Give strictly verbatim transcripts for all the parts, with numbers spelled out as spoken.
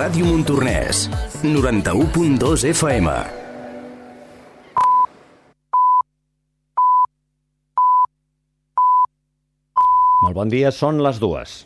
Ràdio Montornès, noranta-u punt dos F M. Molt bon dia, són les dues.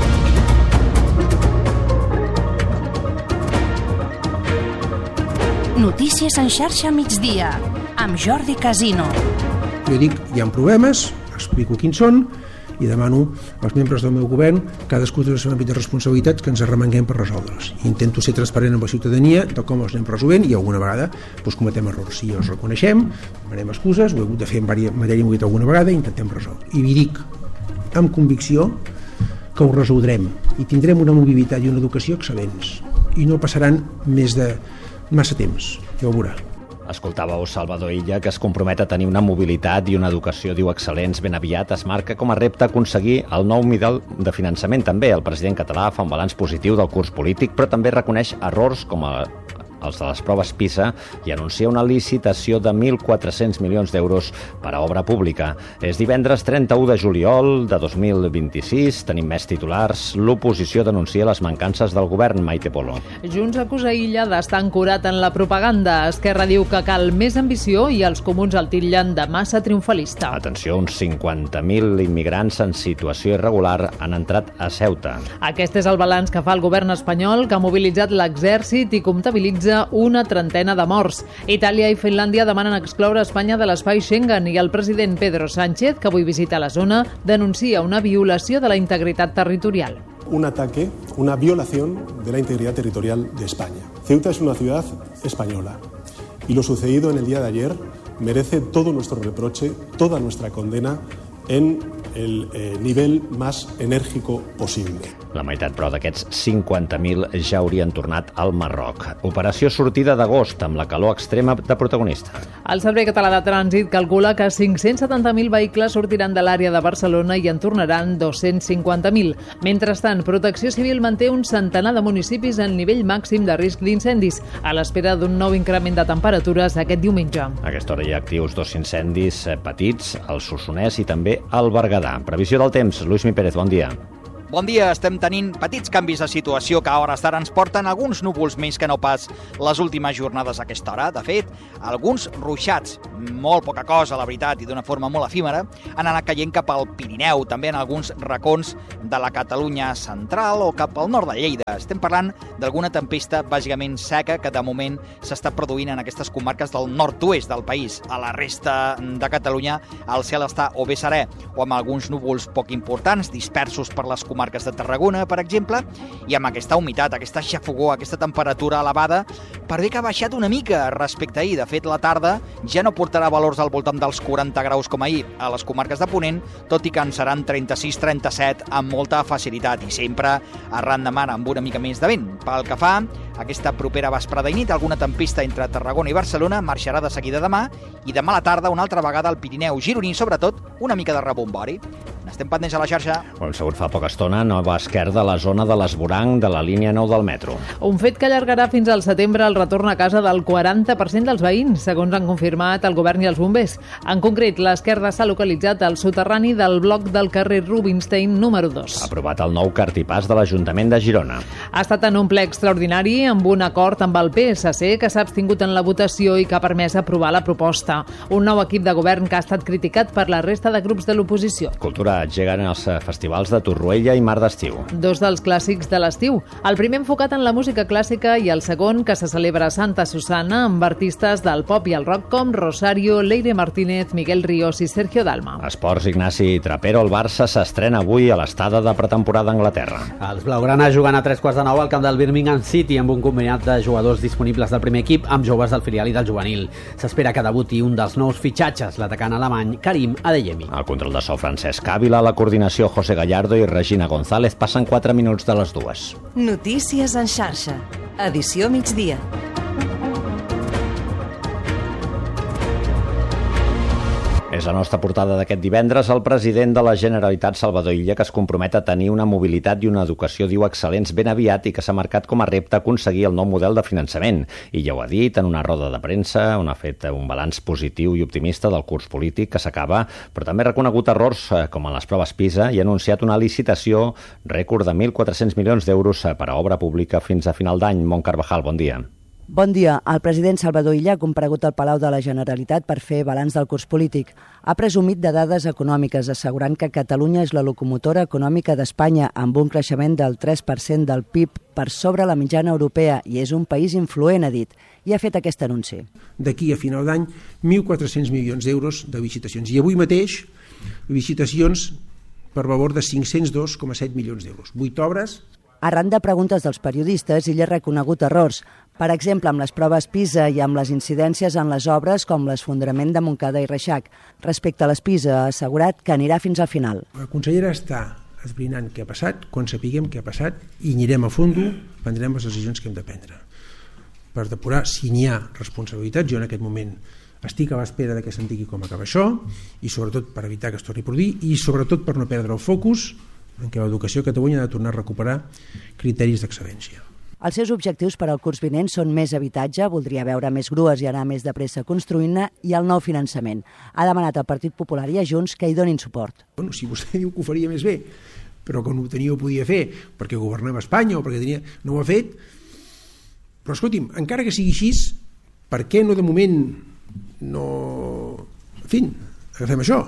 Notícies en xarxa migdia, amb Jordi Casino. Jo dic, hi ha problemes, explico quins són i demano als membres del meu govern, cadascú té el seu àmbit de responsabilitats, que ens arremanguem per resoldre'ls. Intento ser transparent amb la ciutadania de com els anem resolent i alguna vegada doncs, cometem errors. Si els reconeixem, demanem excuses, ho he hagut de fer en matèria mobilitat alguna vegada i intentem resoldre. I vi dic amb convicció que ho resoldrem i tindrem una mobilitat i una educació excel·lents i no passaran més de massa temps, ja ho veurà. Escoltàveu Salvador Illa, que es compromet a tenir una mobilitat i una educació, diu, excel·lents. Ben aviat es marca com a repte aconseguir el nou model de finançament. També el president català fa un balanç positiu del curs polític, però també reconeix errors com a els de les proves PISA i anuncia una licitació de mil quatre-cents milions d'euros per a obra pública. És divendres trenta-u de juliol de dos mil vint-i-sis. Tenim més titulars. L'oposició denuncia les mancances del govern. Maite Polo. Junts acusa Illa d'estar ancorat en la propaganda. Esquerra diu que cal més ambició i els comuns el titllen de massa triomfalista. Atenció, uns cinquanta mil immigrants en situació irregular han entrat a Ceuta. Aquest és el balanç que fa el govern espanyol, que ha mobilitzat l'exèrcit i comptabilitza una trentena de morts. Itàlia i Finlàndia demanen excloure Espanya de l'espai Schengen i el president Pedro Sánchez, que avui visita la zona, denuncia una violació de la integritat territorial. Un ataque, una violación de la integridad territorial de España. Ceuta es una ciudad española y lo sucedido en el día de ayer merece todo nuestro reproche, toda nuestra condena en el eh, nivell més enèrgico possible. La meitat, però, d'aquests cinquanta mil ja haurien tornat al Marroc. Operació sortida d'agost, amb la calor extrema de protagonista. El Servei Català de Trànsit calcula que cinc-cents setanta mil vehicles sortiran de l'àrea de Barcelona i en tornaran dos-cents cinquanta mil. Mentrestant, Protecció Civil manté un centenar de municipis en nivell màxim de risc d'incendis, a l'espera d'un nou increment de temperatures aquest diumenge. A aquesta hora hi ha actius dos incendis petits, al Solsonès i també al Berguedà. Previsió del temps, Lluís Mi Pérez, bon dia. Bon dia, estem tenint petits canvis de situació que a hores d'ara ens porten alguns núvols més que no pas les últimes jornades a aquesta hora. De fet, alguns ruixats, molt poca cosa, la veritat, i d'una forma molt efímera, han anat caient cap al Pirineu, també en alguns racons de la Catalunya central o cap al nord de Lleida. Estem parlant d'alguna tempesta bàsicament seca que de moment s'està produint en aquestes comarques del nord-oest del país. A la resta de Catalunya el cel està o bé serè o amb alguns núvols poc importants, dispersos per les comarques comarques de Tarragona, per exemple, i amb aquesta humitat, aquesta xafogor, aquesta temperatura elevada, per bé que ha baixat una mica respecte a ahir. De fet, la tarda ja no portarà valors al voltant dels quaranta graus com ahir a les comarques de Ponent, tot i que en seran trenta-sis trenta-set amb molta facilitat i sempre arran de mar amb una mica més de vent. Pel que fa a aquesta propera vesprada i nit, alguna tempesta entre Tarragona i Barcelona marxarà de seguida demà i demà a la tarda una altra vegada al Pirineu gironí, sobretot una mica de rebombori. Estem pendents a la xarxa. Hem segut fa poca estona, nova esquerda a la zona de l'Esvoranc de la línia nou del metro. Un fet que allargarà fins al setembre el retorn a casa del quaranta per cent dels veïns, segons han confirmat el govern i els bombers. En concret, l'esquerda s'ha localitzat al soterrani del bloc del carrer Rubinstein número dos. Ha aprovat el nou cartipàs de l'Ajuntament de Girona. Ha estat en un ple extraordinari amb un acord amb el P S C que s'ha abstingut en la votació i que ha permès aprovar la proposta. Un nou equip de govern que ha estat criticat per la resta de grups de l'oposició. Cultura engeguen els festivals de Torroella i Mar d'Estiu. Dos dels clàssics de l'estiu. El primer enfocat en la música clàssica i el segon que se celebra a Santa Susana amb artistes del pop i el rock com Rosario, Leire Martínez, Miguel Ríos i Sergio Dalma. Esports, Ignasi Trapero. El Barça s'estrena avui a l'estada de pretemporada a Anglaterra. Els blaugrana jugant a tres quarts de nou al camp del Birmingham City amb un combinat de jugadors disponibles del primer equip amb joves del filial i del juvenil. S'espera que debuti un dels nous fitxatges, l'atacant alemany Karim Adeyemi. El control de so Francesc Ávila, la coordinació José Gallardo i Regina González. Passen quatre minuts de les dues. Notícies en xarxa. Edició migdia. És la nostra portada d'aquest divendres. El president de la Generalitat, Salvador Illa, que es compromet a tenir una mobilitat i una educació, diu, excel·lents ben aviat i que s'ha marcat com a repte aconseguir el nou model de finançament. Illa ho ha dit en una roda de premsa, on ha fet un balanç positiu i optimista del curs polític que s'acaba, però també ha reconegut errors com en les proves PISA i ha anunciat una licitació rècord de mil quatre-cents milions d'euros per a obra pública fins a final d'any. Mont Carvajal, bon dia. Bon dia. El president Salvador Illa ha comparegut al Palau de la Generalitat per fer balanç del curs polític. Ha presumit de dades econòmiques, assegurant que Catalunya és la locomotora econòmica d'Espanya, amb un creixement del tres per cent del P I B per sobre la mitjana europea, i és un país influent, ha dit, i ha fet aquest anunci. D'aquí a final d'any, mil quatre-cents milions d'euros de licitacions. I avui mateix, licitacions per valor de cinc-cents dos coma set milions d'euros. Vuit obres. Arran de preguntes dels periodistes, ell ha reconegut errors. Per exemple, amb les proves PISA i amb les incidències en les obres com l'esfondrament de Montcada i Reixac. Respecte a les PISA, ha assegurat que anirà fins al final. La consellera està esbrinant què ha passat, quan sapiguem què ha passat, i anirem a fondo, prendrem les decisions que hem de prendre. Per depurar si n'hi ha responsabilitat, jo en aquest moment estic a l'espera de que se'm digui com acaba això, i sobretot per evitar que es torni a produir, i sobretot per no perdre el focus en què l'educació a Catalunya ha de tornar a recuperar criteris d'excel·lència. Els seus objectius per al curs vinent són més habitatge, voldria veure més grues i anar més de pressa construint-ne, i el nou finançament. Ha demanat al Partit Popular i a Junts que hi donin suport. Bueno, si vostè diu que ho faria més bé, però que no ho tenia ho podia fer, perquè governava Espanya o perquè tenia... no ho ha fet. Però escolti'm, encara que sigui així, per què no de moment no... En fi, agafem això.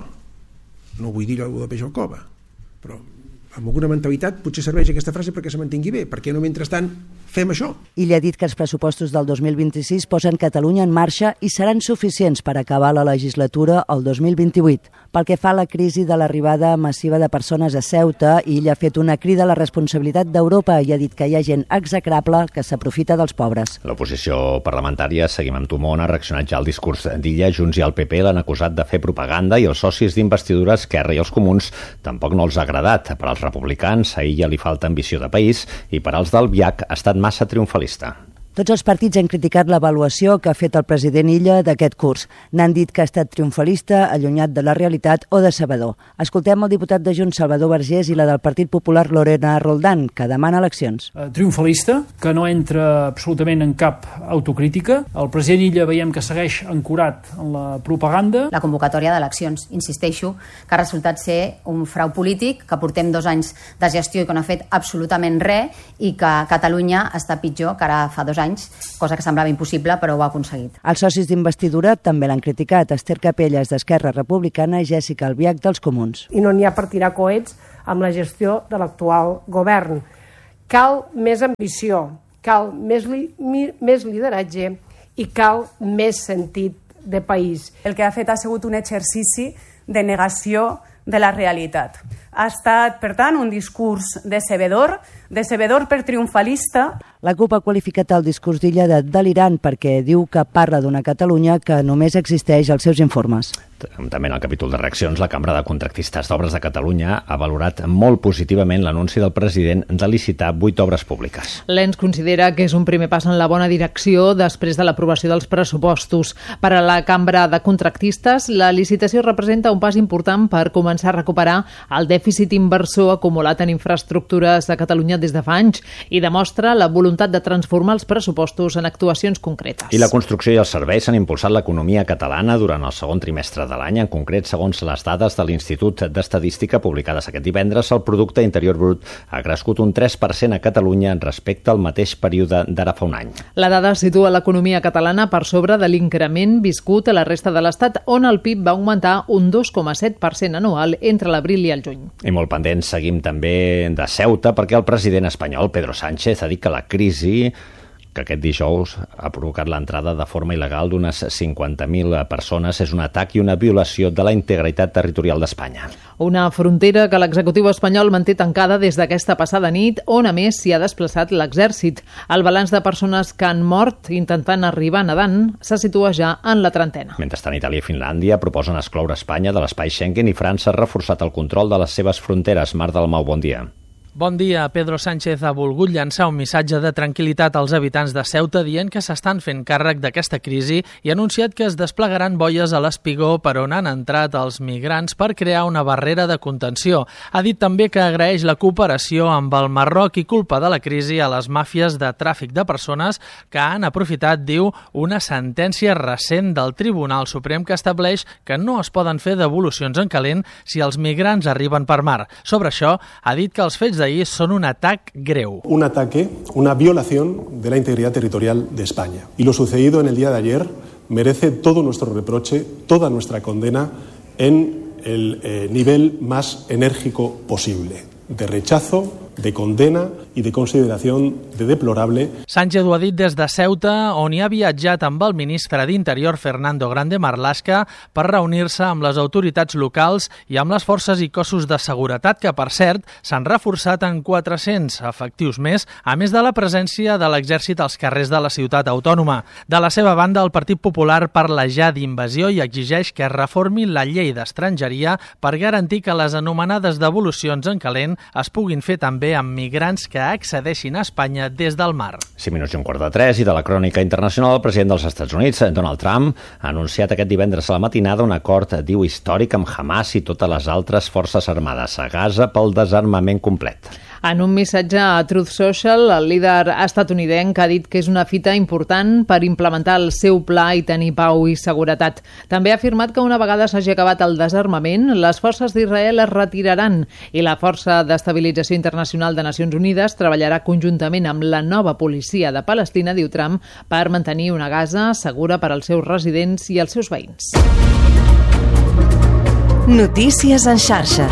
No vull dir allò de peix al cova, però amb alguna mentalitat potser serveix aquesta frase perquè se mantingui bé, perquè no mentrestant fem això. I li ha dit que els pressupostos del dos mil vint-i-sis posen Catalunya en marxa i seran suficients per acabar la legislatura el dos mil vint-i-vuit. Pel que fa a la crisi de l'arribada massiva de persones a Ceuta, ell ha fet una crida a la responsabilitat d'Europa i ha dit que hi ha gent execrable que s'aprofita dels pobres. L'oposició parlamentària, Seguim amb tu, Món, ha reaccionat ja al discurs d'Illa. Junts i el P P l'han acusat de fer propaganda i els socis d'investidura, Esquerra i els Comuns, tampoc no els ha agradat. Per als republicans, a Illa li falta ambició de país i per als del B I A C ha estat massa triomfalista. Tots els partits han criticat l'avaluació que ha fet el president Illa d'aquest curs. N'han dit que ha estat triomfalista, allunyat de la realitat o decebedor. Escoltem el diputat de Junts, Salvador Vergés, i la del Partit Popular, Lorena Roldán, que demana eleccions. Uh, triomfalista, que no entra absolutament en cap autocrítica. El president Illa veiem que segueix ancorat en la propaganda. La convocatòria d'eleccions, insisteixo, que ha resultat ser un frau polític, que portem dos anys de gestió i que no ha fet absolutament res, i que Catalunya està pitjor que ara fa dos anys, cosa que semblava impossible, però ho ha aconseguit. Els socis d'investidura també l'han criticat. Esther Capelles, d'Esquerra Republicana, i Jèssica Albiach, dels Comuns. I no n'hi ha per tirar coets amb la gestió de l'actual govern. Cal més ambició, cal més, li, mi, més lideratge i cal més sentit de país. El que ha fet ha sigut un exercici de negació de la realitat. Ha estat, per tant, un discurs decebedor, decebedor per triomfalista. La CUP ha qualificat el discurs d'Illa de delirant perquè diu que parla d'una Catalunya que només existeix als seus informes. També en el capítol de reaccions, la Cambra de Contractistes d'Obres de Catalunya ha valorat molt positivament l'anunci del president de licitar vuit obres públiques. L'E N S considera que és un primer pas en la bona direcció després de l'aprovació dels pressupostos. Per a la Cambra de Contractistes, la licitació representa un pas important per començar a recuperar el dèficit inversor acumulat en infraestructures de Catalunya des de fa anys i demostra la voluntat de transformar els pressupostos en actuacions concretes. I la construcció i els serveis han impulsat l'economia catalana durant el segon trimestre de l'any. En concret, segons les dades de l'Institut d'Estadística publicades aquest divendres, el producte interior brut ha crescut un tres per cent a Catalunya respecte al mateix període d'ara fa un any. La dada situa l'economia catalana per sobre de l'increment viscut a la resta de l'Estat, on el P I B va augmentar un dos coma set per cent anual entre l'abril i el juny. I molt pendents seguim també de Ceuta, perquè el president espanyol, Pedro Sánchez, ha dit que la crisi que aquest dijous ha provocat l'entrada de forma il·legal d'unes cinquanta mil persones és un atac i una violació de la integritat territorial d'Espanya. Una frontera que l'executiu espanyol manté tancada des d'aquesta passada nit, on a més s'hi ha desplaçat l'exèrcit. El balanç de persones que han mort intentant arribar nedant se situa ja en la trentena. Mentrestant, Itàlia i Finlàndia proposen excloure Espanya de l'espai Schengen i França ha reforçat el control de les seves fronteres. Mar Dalmau, bon dia. Bon dia. Pedro Sánchez ha volgut llançar un missatge de tranquil·litat als habitants de Ceuta dient que s'estan fent càrrec d'aquesta crisi i ha anunciat que es desplegaran boies a l'Espigó per on han entrat els migrants per crear una barrera de contenció. Ha dit també que agraeix la cooperació amb el Marroc i culpa de la crisi a les màfies de tràfic de persones que han aprofitat, diu, una sentència recent del Tribunal Suprem que estableix que no es poden fer devolucions en calent si els migrants arriben per mar. Sobre això, ha dit que els fets d'ahir son un atac greu. Un ataque, una violación de la integridad territorial de España. Y lo sucedido en el día de ayer merece todo nuestro reproche, toda nuestra condena en el eh, nivel más enérgico posible, de rechazo, de condena i de consideració de deplorable. Sánchez ho ha dit des de Ceuta, on hi ha viatjat amb el ministre d'Interior Fernando Grande Marlaska per reunir-se amb les autoritats locals i amb les forces i cossos de seguretat que, per cert, s'han reforçat en quatre-cents efectius més, a més de la presència de l'exèrcit als carrers de la ciutat autònoma. De la seva banda, el Partit Popular parla ja d'invasió i exigeix que es reformi la llei d'estrangeria per garantir que les anomenades devolucions en calent es puguin fer també amb migrants que accedeixin a Espanya des del mar. cinc minuts i un quart de tres, i de la crònica internacional, el president dels Estats Units, Donald Trump, ha anunciat aquest divendres a la matinada un acord, diu, històric amb Hamas i totes les altres forces armades a Gaza pel desarmament complet. En un missatge a Truth Social, el líder estatunidenc ha dit que és una fita important per implementar el seu pla i tenir pau i seguretat. També ha afirmat que una vegada s'hagi acabat el desarmament, les forces d'Israel es retiraran i la Força d'Estabilització Internacional de Nacions Unides treballarà conjuntament amb la nova policia de Palestina, diu Trump, per mantenir una Gaza segura per als seus residents i els seus veïns. Notícies en xarxa.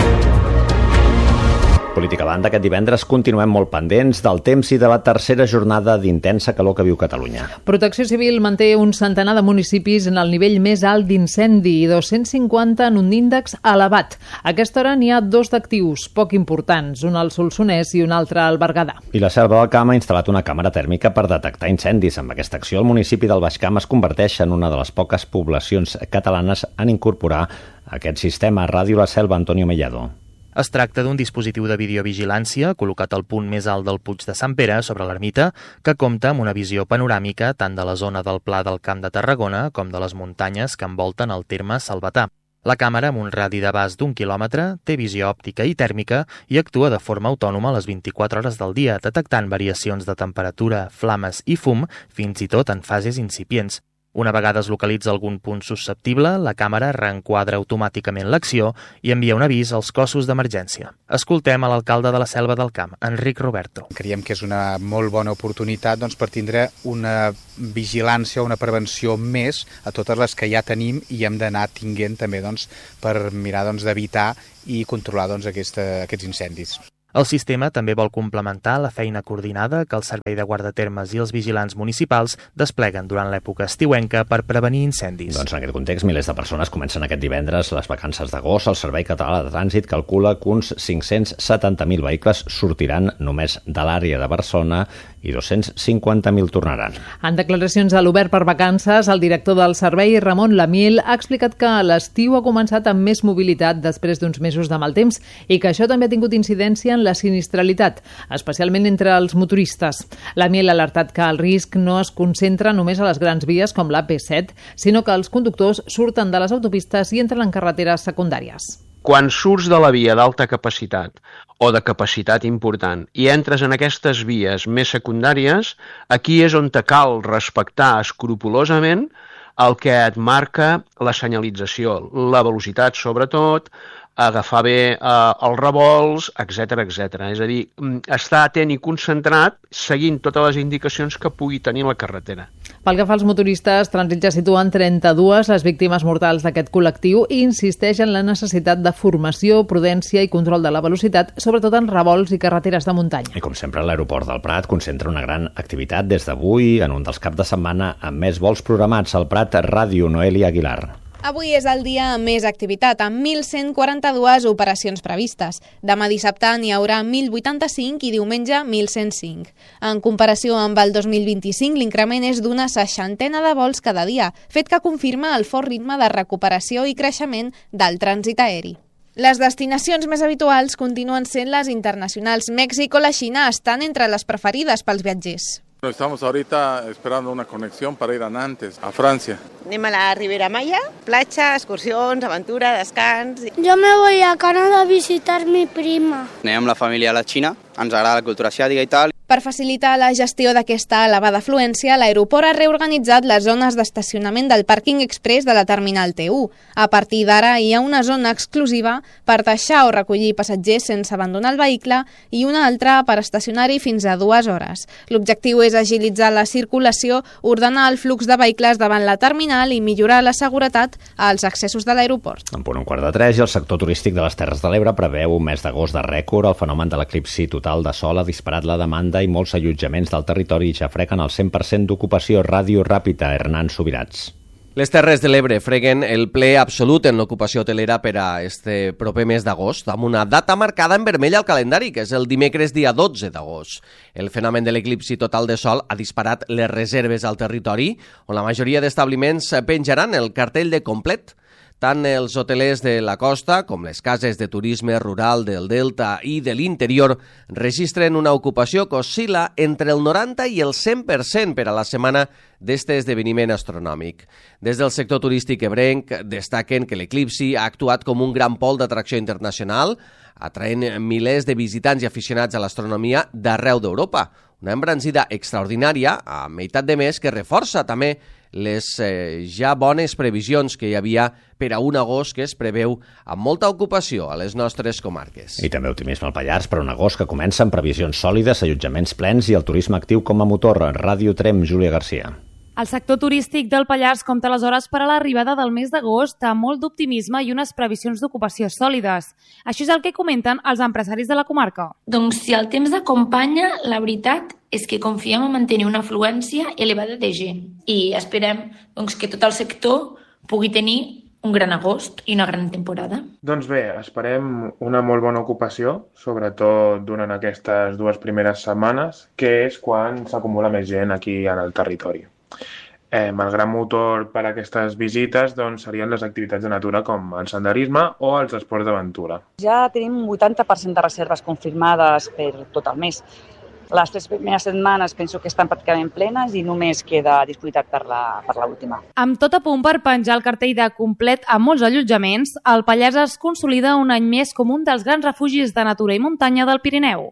Política a banda, aquest divendres continuem molt pendents del temps i de la tercera jornada d'intensa calor que viu Catalunya. Protecció Civil manté un centenar de municipis en el nivell més alt d'incendi i dos-cents cinquanta en un índex elevat. A aquesta hora n'hi ha dos d'actius, poc importants, un al Solsonès i un altre al Berguedà. I la Selva del Camp ha instal·lat una càmera tèrmica per detectar incendis. Amb aquesta acció, el municipi del Baix Camp es converteix en una de les poques poblacions catalanes en incorporar aquest sistema. Ràdio La Selva, Antonio Mellado. Es tracta d'un dispositiu de videovigilància col·locat al punt més alt del Puig de Sant Pere, sobre l'ermita, que compta amb una visió panoràmica tant de la zona del Pla del Camp de Tarragona com de les muntanyes que envolten el terme salvatà. La càmera, amb un radi d'abast d'un quilòmetre, té visió òptica i tèrmica i actua de forma autònoma a les vint-i-quatre hores del dia, detectant variacions de temperatura, flames i fum, fins i tot en fases incipients. Una vegada es localitza algun punt susceptible, la càmera reenquadra automàticament l'acció i envia un avís als cossos d'emergència. Escoltem a l'alcalde de la Selva del Camp, Enric Roberto. Creiem que és una molt bona oportunitat doncs, per tindre una vigilància o una prevenció més a totes les que ja tenim i hem d'anar tinguent també doncs, per mirar doncs, d'evitar i controlar doncs, aquesta, aquests incendis. El sistema també vol complementar la feina coordinada que el Servei de Guardatermes i els vigilants municipals despleguen durant l'època estiuenca per prevenir incendis. Doncs en aquest context, milers de persones comencen aquest divendres les vacances d'agost. El Servei Català de Trànsit calcula que uns cinc-cents setanta mil vehicles sortiran només de l'àrea de Barcelona i dos-cents cinquanta mil tornaran. En declaracions a l'Obert per Vacances, el director del servei, Ramon Lamiel, ha explicat que l'estiu ha començat amb més mobilitat després d'uns mesos de mal temps i que això també ha tingut incidència en la sinistralitat, especialment entre els motoristes. Lamiel ha alertat que el risc no es concentra només a les grans vies com l'A P set, sinó que els conductors surten de les autopistes i entren en carreteres secundàries. Quan surts de la via d'alta capacitat o de capacitat important i entres en aquestes vies més secundàries, aquí és on te cal respectar escrupolosament el que et marca la senyalització, la velocitat sobretot, agafar bé eh, els revolts, etcètera, etcètera. És a dir, estar atent i concentrat seguint totes les indicacions que pugui tenir la carretera. Pel que fa als motoristes, Trànsit ja situa en trenta-dues les víctimes mortals d'aquest col·lectiu i insisteix en la necessitat de formació, prudència i control de la velocitat, sobretot en revolts i carreteres de muntanya. I com sempre, l'aeroport del Prat concentra una gran activitat des d'avui en un dels caps de setmana amb més vols programats. Al Prat, Ràdio, Noelia Aguilar. Avui és el dia amb més activitat, amb mil cent quaranta-dues operacions previstes. Demà dissabte n'hi haurà mil vuitanta-cinc i diumenge mil cent cinc. En comparació amb el dos mil vint-i-cinc, l'increment és d'una seixantena de vols cada dia, fet que confirma el fort ritme de recuperació i creixement del trànsit aeri. Les destinacions més habituals continuen sent les internacionals. Mèxic o la Xina estan entre les preferides pels viatgers. Estamos ahorita esperando una conexión para ir a Nantes, a Francia. Anem a la Ribera Maya, platja, excursions, aventura, descans... Yo me voy a Canadá a visitar mi prima. Anem amb la família a la Xina, ens agrada la cultura asiàtica i tal. Per facilitar la gestió d'aquesta elevada afluència, l'aeroport ha reorganitzat les zones d'estacionament del pàrquing express de la terminal T u. A partir d'ara hi ha una zona exclusiva per deixar o recollir passatgers sense abandonar el vehicle i una altra per estacionar-hi fins a dues hores. L'objectiu és agilitzar la circulació, ordenar el flux de vehicles davant la terminal i millorar la seguretat als accessos de l'aeroport. En punt un quart de tres, i el sector turístic de les Terres de l'Ebre preveu un mes d'agost de rècord. El fenomen de l'eclipsi total de sol ha disparat la demanda i molts allotjaments del territori ja freguen el cent per cent d'ocupació. Ràdio Ràpita, Hernán Subirats. Les Terres de l'Ebre freguen el ple absolut en l'ocupació hotelera per a este proper mes d'agost, amb una data marcada en vermell al calendari, que és el dimecres dia dotze d'agost. El fenomen de l'eclipsi total de sol ha disparat les reserves al territori, on la majoria d'establiments penjaran el cartell de complet. Tant els hotelers de la costa com les cases de turisme rural del Delta i de l'interior registren una ocupació que oscil·la entre el noranta i el cent per cent per a la setmana d'este esdeveniment astronòmic. Des del sector turístic ebrenc destaquen que l'eclipsi ha actuat com un gran pol d'atracció internacional, atraent milers de visitants i aficionats a l'astronomia d'arreu d'Europa. Una embranzida extraordinària a meitat de mes que reforça també les eh, ja bones previsions que hi havia per a un agost que es preveu amb molta ocupació a les nostres comarques. I també optimisme al Pallars per un agost que comença amb previsions sòlides, allotjaments plens i el turisme actiu com a motor. Ràdio Trem, Júlia Garcia. El sector turístic del Pallars compta aleshores per a l'arribada del mes d'agost amb molt d'optimisme i unes previsions d'ocupació sòlides. Això és el que comenten els empresaris de la comarca. Doncs si el temps acompanya, la veritat és que confiem en mantenir una afluència elevada de gent i esperem doncs, que tot el sector pugui tenir un gran agost i una gran temporada. Doncs bé, esperem una molt bona ocupació, sobretot durant aquestes dues primeres setmanes, que és quan s'acumula més gent aquí en el territori. Eh, el gran motor per a aquestes visites doncs, serien les activitats de natura com el senderisme o els esports d'aventura. Ja tenim un vuitanta per cent de reserves confirmades per tot el mes. Les tres primeres setmanes penso que estan pràcticament plenes i només queda disponibilitat per la, per l'última. Amb tot a punt per penjar el cartell de complet a molts allotjaments, el Pallars es consolida un any més com un dels grans refugis de natura i muntanya del Pirineu.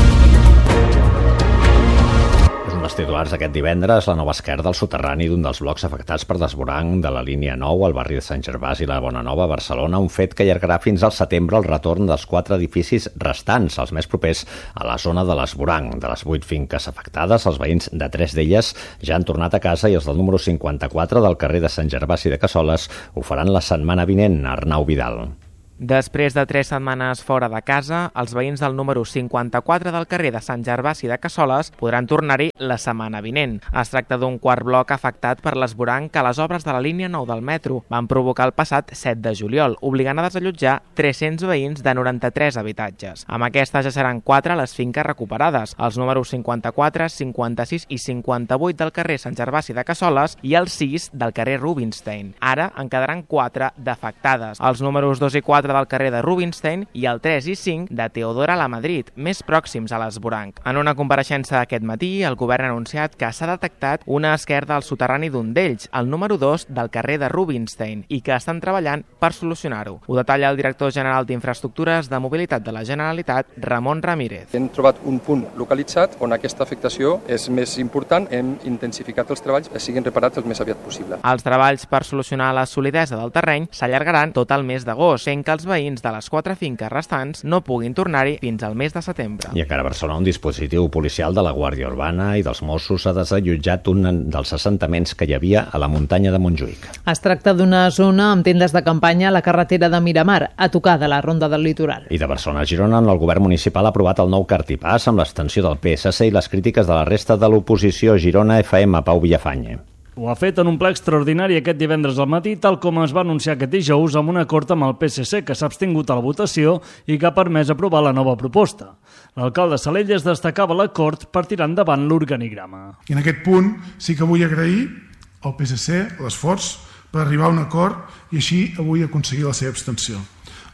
Els titulars aquest divendres, la nova esquerda al soterrani d'un dels blocs afectats per desborang de la línia nou al barri de Sant Gervasi i la Bonanova a Barcelona, un fet que allargarà fins al setembre el retorn dels quatre edificis restants, els més propers a la zona de l'esborang. De les vuit finques afectades, els veïns de tres d'elles ja han tornat a casa i els del número cinquanta-quatre del carrer de Sant Gervasi de Cassoles ho faran la setmana vinent. Arnau Vidal. Després de tres setmanes fora de casa, els veïns del número cinquanta-quatre del carrer de Sant Gervasi de Cassoles podran tornar-hi la setmana vinent. Es tracta d'un quart bloc afectat per l'esborang que les obres de la línia nou del metro van provocar el passat set de juliol, obligant a desallotjar tres-cents veïns de noranta-tres habitatges. Amb aquestes ja seran quatre les finques recuperades, els números cinquanta-quatre, cinquanta-sis i cinquanta-vuit del carrer Sant Gervasi de Cassoles i el sis del carrer Rubinstein. Ara en quedaran quatre d'afectades, els números dos i quatre del carrer de Rubinstein i el tres i cinc de Teodora la Madrid, més pròxims a l'esborang. En una compareixença aquest matí, el govern ha anunciat que s'ha detectat una esquerda al soterrani d'un d'ells, el número dos del carrer de Rubinstein, i que estan treballant per solucionar-ho. Ho detalla el director general d'Infraestructures de Mobilitat de la Generalitat, Ramon Ramírez. Hem trobat un punt localitzat on aquesta afectació és més important. Hem intensificat els treballs que siguin reparats el més aviat possible. Els treballs per solucionar la solidesa del terreny s'allargaran tot el mes d'agost, fent que els veïns de les quatre finques restants no puguin tornar-hi fins al mes de setembre. I encara a Barcelona, un dispositiu policial de la Guàrdia Urbana i dels Mossos ha desallotjat un dels assentaments que hi havia a la muntanya de Montjuïc. Es tracta d'una zona amb tendes de campanya a la carretera de Miramar, a tocar de la Ronda del Litoral. I de Barcelona a Girona, el govern municipal ha aprovat el nou cartipàs amb l'extensió del P S C i les crítiques de la resta de l'oposició. Girona F M, Pau Villafany. Ho ha fet en un ple extraordinari aquest divendres al matí, tal com es va anunciar aquest dijous amb un acord amb el P S C, que s'ha abstingut a la votació i que ha permès aprovar la nova proposta. L'alcalde Salelles destacava l'acord per tirar endavant l'organigrama. I en aquest punt sí que vull agrair al P S C l'esforç per arribar a un acord i així avui aconseguir la seva abstenció.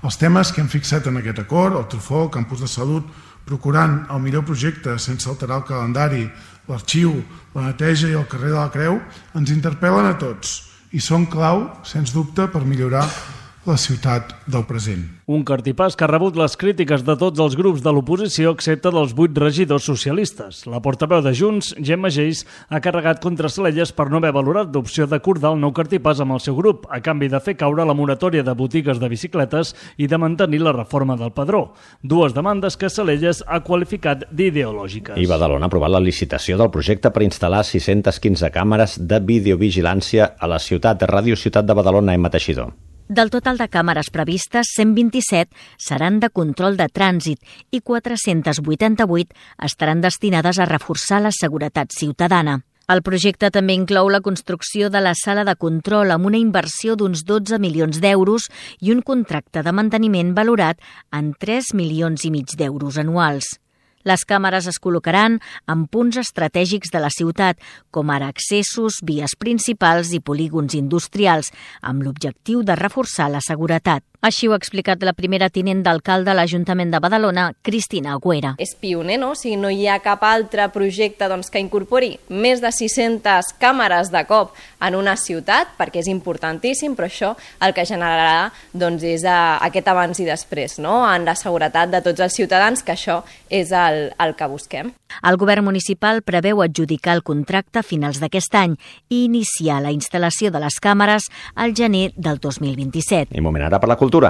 Els temes que hem fixat en aquest acord, el Trufó, el Campus de Salut, procurant el millor projecte sense alterar el calendari, l'arxiu, la neteja i el carrer de la Creu, ens interpel·len a tots i són clau, sens dubte, per millorar la ciutat del present. Un cartipàs que ha rebut les crítiques de tots els grups de l'oposició excepte dels vuit regidors socialistes. La portaveu de Junts, Gemma Geis, ha carregat contra Salelles per no haver valorat l'opció d'acordar el nou cartipàs amb el seu grup, a canvi de fer caure la moratòria de botigues de bicicletes i de mantenir la reforma del padró. Dues demandes que Salelles ha qualificat d'ideològiques. I Badalona ha aprovat la licitació del projecte per instal·lar sis-centes quinze càmeres de videovigilància a la ciutat, Ràdio Ciutat de Badalona, Emma Teixidor. Del total de càmeres previstes, cent vint-i-set seran de control de trànsit i quatre-cents vuitanta-vuit estaran destinades a reforçar la seguretat ciutadana. El projecte també inclou la construcció de la sala de control amb una inversió d'uns dotze milions d'euros i un contracte de manteniment valorat en tres milions i mig d'euros anuals. Les càmeres es col·locaran en punts estratègics de la ciutat, com ara accessos, vies principals i polígons industrials, amb l'objectiu de reforçar la seguretat. Així ho ha explicat la primera tinent d'alcalde a l'Ajuntament de Badalona, Cristina Agüera. És pioner, no? O sigui, no hi ha cap altre projecte doncs, que incorpori més de sis-centes càmeres de cop en una ciutat, perquè és importantíssim, però això el que generarà doncs, és a, aquest abans i després, no? En la seguretat de tots els ciutadans, que això és el, el que busquem. El govern municipal preveu adjudicar el contracte a finals d'aquest any i iniciar la instal·lació de les càmeres al gener del dos mil vint-i-set. I moment ara per la cultura.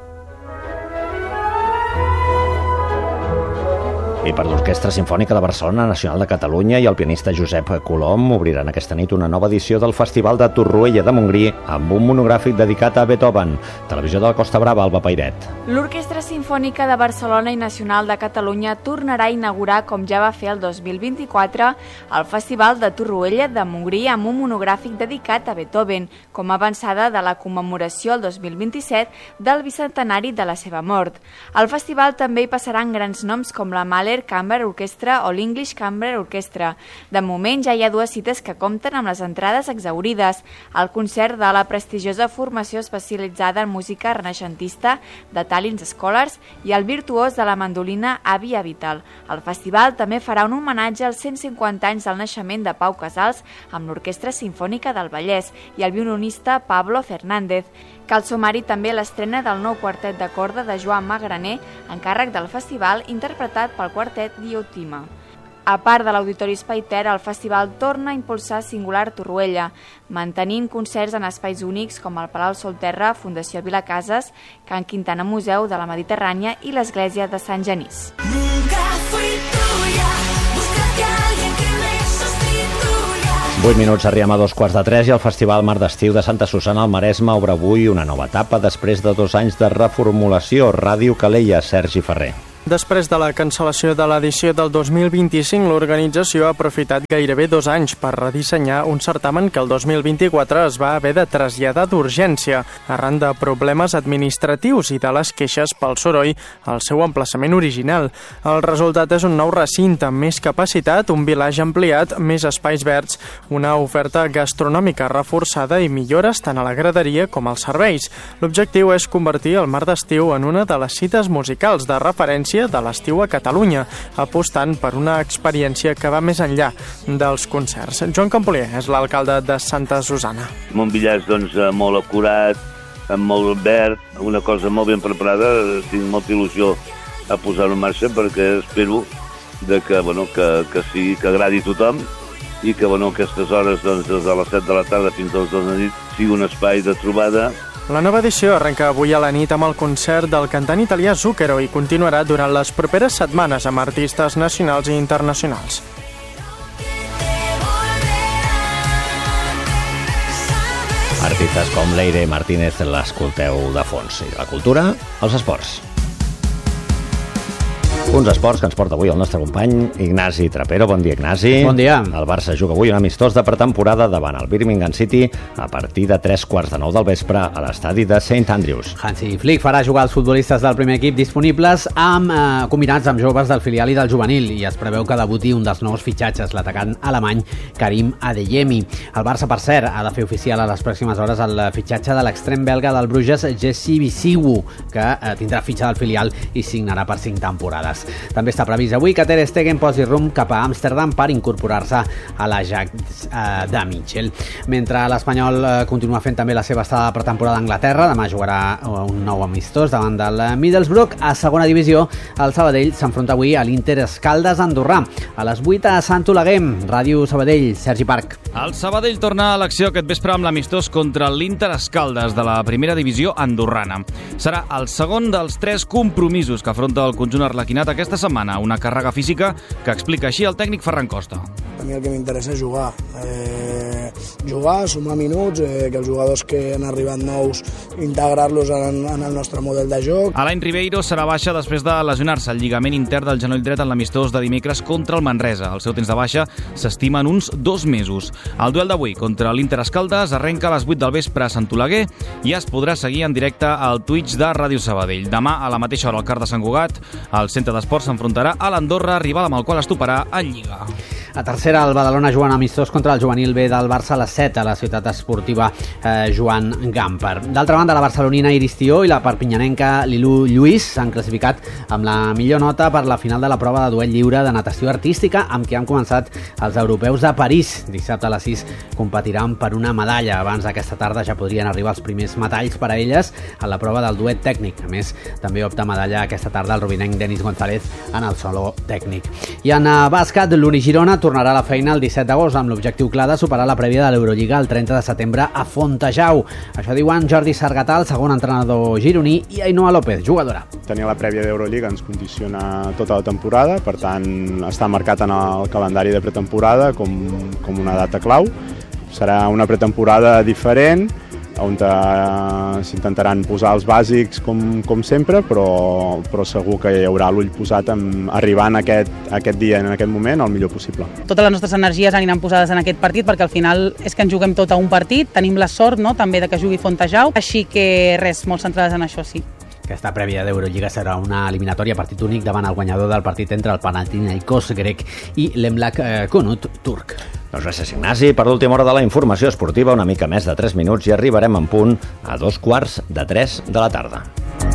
I per l'Orquestra Simfònica de Barcelona, Nacional de Catalunya i el pianista Josep Colom obriran aquesta nit una nova edició del Festival de Torroella de Montgrí amb un monogràfic dedicat a Beethoven. Televisió de la Costa Brava, Alba Pairet. L'Orquestra Simfònica de Barcelona i Nacional de Catalunya tornarà a inaugurar, com ja va fer el dos mil vint-i-quatre, el Festival de Torroella de Montgrí amb un monogràfic dedicat a Beethoven, com a avançada de la commemoració el dos mil vint-i-set del bicentenari de la seva mort. Al festival també hi passaran grans noms com la Mahler Chamber Orchestra o l'English Chamber Orchestra. De moment ja hi ha dues cites que compten amb les entrades exaurides. El concert de la prestigiosa formació especialitzada en música renaixentista de Tallinn Scholars i el virtuós de la mandolina Avi Avital. El festival també farà un homenatge als cent cinquanta anys del naixement de Pau Casals amb l'Orquestra Simfònica del Vallès i el violinista Pablo Fernández. Cal sumar-hi també l'estrena del nou quartet de corda de Joan Magraner, encàrrec del festival, interpretat pel quartet Diotima. A part de l'Auditori Espai Ter, el festival torna a impulsar Singular Torroella, mantenint concerts en espais únics com el Palau Solterra, Fundació Vilacases, Can Quintana Museu de la Mediterrània i l'Església de Sant Genís. Nunca fui tuya, búscate a alguien que me sustituya. vuit minuts, arribem a dos quarts de tres i el Festival Mar d'Estiu de Santa Susana al Maresme obre avui una nova etapa després de dos anys de reformulació. Ràdio Calella, Sergi Ferrer. Després de la cancel·lació de l'edició del dos mil vint-i-cinc, l'organització ha aprofitat gairebé dos anys per redissenyar un certamen que el dos mil vint-i-quatre es va haver de traslladar d'urgència arran de problemes administratius i de les queixes pel soroll al seu emplaçament original. El resultat és un nou recinte amb més capacitat, un vilatge ampliat, més espais verds, una oferta gastronòmica reforçada i millores tant a la graderia com als serveis. L'objectiu és convertir el Mar d'Estiu en una de les cites musicals de referència de l'estiu a Catalunya, apostant per una experiència que va més enllà dels concerts. Joan Campolier és l'alcalde de Santa Susana. Un bitllet doncs, molt acurat, amb molt verd, una cosa molt ben preparada. Tinc molta il·lusió a posar-ho en marxa perquè espero de que, bueno, que, que, sigui, que agradi a tothom i que bueno, aquestes hores doncs, des de les set de la tarda fins a les dues de la nit sigui un espai de trobada. La nova edició arrenca avui a la nit amb el concert del cantant italià Zucchero i continuarà durant les properes setmanes amb artistes nacionals i internacionals. Artistes com Leire Martínez l'escolteu de fons. I la cultura, els esports. Uns esports que ens porta avui el nostre company Ignasi Trapero. Bon dia, Ignasi. Bon dia. El Barça juga avui un amistós de pretemporada davant el Birmingham City a partir de tres quarts de nou del vespre a l'estadi de Saint Andrews. Hansi Flick farà jugar els futbolistes del primer equip disponibles amb, eh, combinats amb joves del filial i del juvenil, i es preveu que debuti un dels nous fitxatges, l'atacant alemany Karim Adeyemi. El Barça, per cert, ha de fer oficial a les pròximes hores el fitxatge de l'extrem belga del Bruges, Jesse Bisiwu, que eh, tindrà fitxa del filial i signarà per cinc temporades. També està previst avui que Ter Stegen posi rumb cap a Amsterdam per incorporar-se a l'Ajax eh, de Mitchell. Mentre l'Espanyol eh, continua fent també la seva estada de pretemporada a Anglaterra, demà jugarà un nou amistós davant del Middlesbrough. A segona divisió, el Sabadell s'enfronta avui a l'Inter Escaldes Andorrà. A les vuit a Sant Oleguer, Ràdio Sabadell, Sergi Parc. El Sabadell torna a l'acció aquest vespre amb l'amistós contra l'Inter Escaldes de la primera divisió andorrana. Serà el segon dels tres compromisos que afronta el conjunt arlequinat aquesta setmana, una càrrega física que explica així el tècnic Ferran Costa. A mi el que m'interessa és jugar. Eh, jugar, sumar minuts, eh, que els jugadors que han arribat nous, integrar-los en, en el nostre model de joc. Alain Ribeiro serà baixa després de lesionar-se el lligament intern del genoll dret en l'amistós de dimecres contra el Manresa. El seu temps de baixa s'estima en uns dos mesos. El duel d'avui contra l'Inter Escaldes arrenca a les vuit del vespre a Sant Oleguer i es podrà seguir en directe al Twitch de Ràdio Sabadell. Demà, a la mateixa hora al Car de Sant Cugat, el centre d'esports s'enfrontarà a l'Andorra, rival amb el qual es toparà en Lliga. A tercera, el Badalona jugant amistós contra el juvenil B del Barça a les set a la ciutat esportiva eh, Joan Gamper. D'altra banda, la barcelonina Iris Tió i la perpinyanenca Lilu Lluís s'han classificat amb la millor nota per la final de la prova de duel lliure de natació artística amb què han començat els europeus de París. Dissabte a les sis competiran per una medalla. Abans d'aquesta tarda ja podrien arribar els primers metalls per a elles en la prova del duet tècnic. A més, també opta medalla aquesta tarda el rubinenc Denis González en el solo tècnic. I en bàsquet, l'Uni Girona tornarà a la feina el disset d'agost amb l'objectiu clar de superar la prèvia de l'Eurolliga el trenta de setembre a Fontejau. Això diuen Jordi Sargatà, el segon entrenador gironí, i Ainhoa López, jugadora. Tenir la prèvia d'Eurolliga ens condiciona tota la temporada, per tant està marcat en el calendari de pretemporada com, com una data clau. Serà una pretemporada diferent, on s'intentaran posar els bàsics com, com sempre, però, però segur que hi haurà l'ull posat en arribant aquest, aquest dia, en aquest moment, el millor possible. Totes les nostres energies aniran posades en aquest partit perquè al final és que ens juguem tot a un partit, tenim la sort, no?, també de que jugui Fontejau, així que res, molt centrades en això, sí. Aquesta prèvia d'Eurolliga serà una eliminatòria partit únic davant el guanyador del partit entre el Panathinaikos grec i l'Emlak Konut turc. Doncs gràcies, Ignasi. Per l'última hora de la informació esportiva, una mica més de tres minuts i arribarem en punt a dos quarts de tres de la tarda.